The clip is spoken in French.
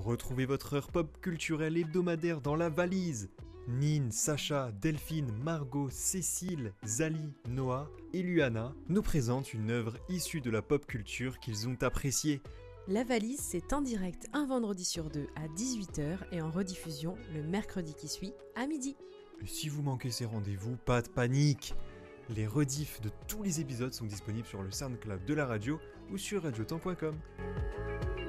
Retrouvez votre heure pop culturelle hebdomadaire dans La Valise. Nin, Sacha, Delphine, Margot, Cécile, Zali, Noah et Luana nous présentent une œuvre issue de la pop culture qu'ils ont appréciée. La Valise, c'est en direct un vendredi sur deux à 18h et en rediffusion le mercredi qui suit à midi. Et si vous manquez ces rendez-vous, pas de panique. Les rediffs de tous les épisodes sont disponibles sur le SoundCloud de la radio ou sur radiotemps.com.